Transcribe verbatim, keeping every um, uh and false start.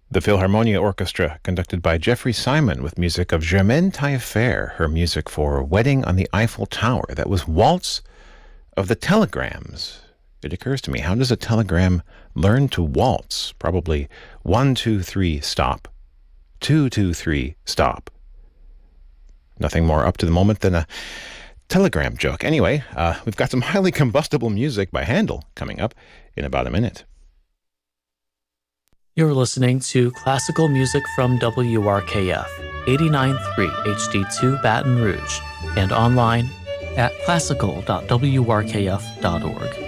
The Philharmonia Orchestra, conducted by Jeffrey Simon, with music of Germaine Taillefer, her music for Wedding on the Eiffel Tower. That was Waltz of the Telegrams. It occurs to me, how does a telegram learn to waltz? Probably one, two, three, stop. Two, two, three, stop. Nothing more up to the moment than a telegram joke. Anyway, uh, we've got some highly combustible music by Handel coming up in about a minute. You're listening to classical music from W R K F, eighty-nine point three H D two Baton Rouge, and online at classical dot w r k f dot org.